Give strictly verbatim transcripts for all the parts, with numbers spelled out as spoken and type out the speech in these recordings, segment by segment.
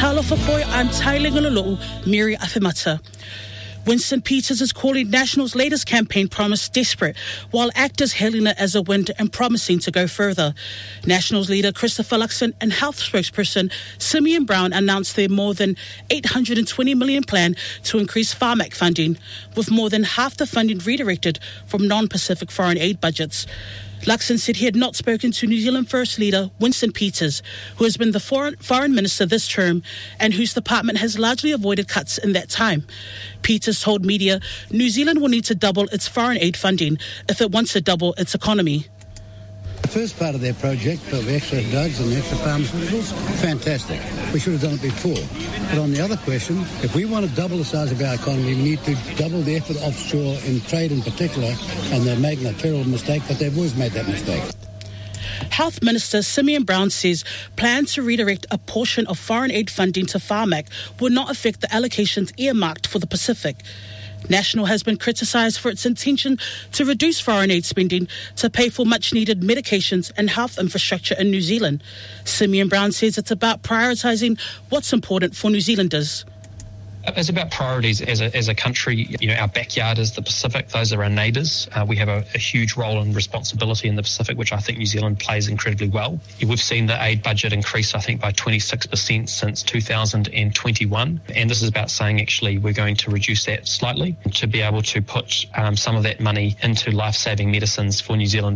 Talofapoi and Tailingololo, Miri Afimata. Winston Peters is calling National's latest campaign promise desperate, while actors hailing it as a win and promising to go further. National's leader Christopher Luxon and health spokesperson Simeon Brown announced their more than eight hundred twenty million dollars plan to increase Pharmac funding, with more than half the funding redirected from non-Pacific foreign aid budgets. Luxon said he had not spoken to New Zealand First Leader Winston Peters, who has been the foreign, foreign minister this term and whose department has largely avoided cuts in that time. Peters told media New Zealand will need to double its foreign aid funding if it wants to double its economy. The first part of their project for the extra drugs and the extra pharmaceuticals, fantastic. We should have done it before. But on the other question, if we want to double the size of our economy, we need to double the effort offshore in trade in particular, and they're making a terrible mistake, but they've always made that mistake. Health Minister Simeon Brown says plans to redirect a portion of foreign aid funding to Pharmac will not affect the allocations earmarked for the Pacific. National has been criticised for its intention to reduce foreign aid spending to pay for much-needed medications and health infrastructure in New Zealand. Simeon Brown says it's about prioritising what's important for New Zealanders. It's about priorities as a, as a country. You know, our backyard is the Pacific. Those are our neighbours. Uh, we have a, a huge role and responsibility in the Pacific, which I think New Zealand plays incredibly well. We've seen the aid budget increase, I think, by twenty-six percent since two thousand twenty-one. And this is about saying, actually, we're going to reduce that slightly to be able to put um, some of that money into life-saving medicines for New Zealand.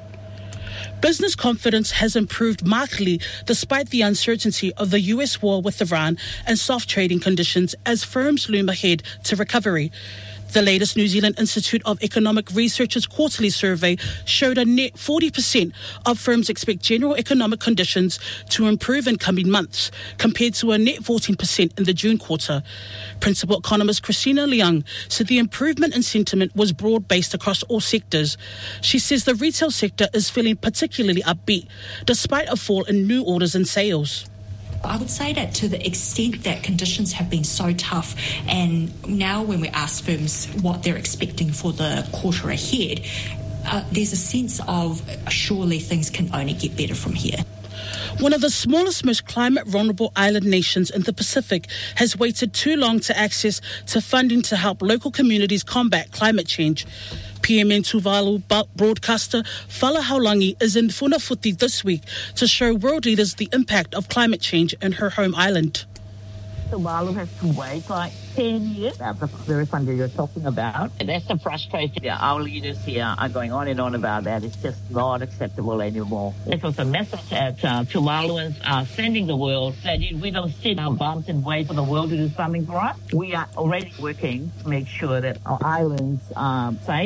Business confidence has improved markedly despite the uncertainty of the U S war with Iran and soft trading conditions as firms loom ahead to recovery. The latest New Zealand Institute of Economic Research's quarterly survey showed a net forty percent of firms expect general economic conditions to improve in coming months, compared to a net fourteen percent in the June quarter. Principal economist Christina Leung said the improvement in sentiment was broad-based across all sectors. She says the retail sector is feeling particularly upbeat, despite a fall in new orders and sales. I would say that to the extent that conditions have been so tough, and now when we ask firms what they're expecting for the quarter ahead, uh, there's a sense of surely things can only get better from here. One of the smallest, most climate-vulnerable island nations in the Pacific has waited too long to access to funding to help local communities combat climate change. P M N Tuvalu broadcaster Fala Haulangi is in Funafuti this week to show world leaders the impact of climate change in her home island. Tuvalu has to wait like ten years after the very funding you're talking about. And that's the frustration. Our leaders here are going on and on about that. It's just not acceptable anymore. It was a message that uh, Tuvaluans are sending the world that we don't sit on bumps and wait for the world to do something for us. We are already working to make sure that our islands are safe.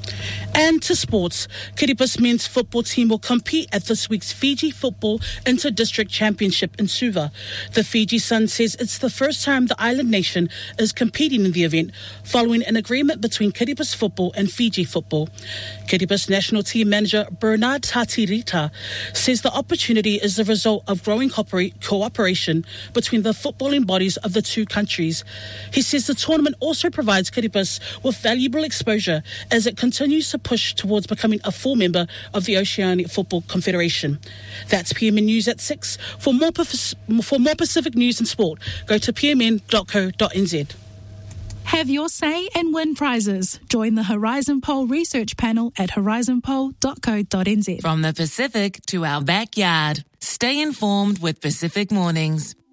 And to sports, Kiribati men's football team will compete at this week's Fiji Football Inter-District Championship in Suva. The Fiji Sun says it's the first time the island nation is competing in the event, following an agreement between Kiribati Football and Fiji Football. Kiribati national team manager Bernard Tatirita says the opportunity is the result of growing cooperation between the footballing bodies of the two countries. He says the tournament also provides Kiribati with valuable exposure as it continues to push towards becoming a full member of the Oceanic Football Confederation. That's P M N News at six. For more, for more Pacific news and sport, go to p m n dot co dot n z. Have your say and win prizes. Join the Horizon Poll research panel at horizon poll dot co dot n z. From the Pacific to our backyard, stay informed with Pacific Mornings.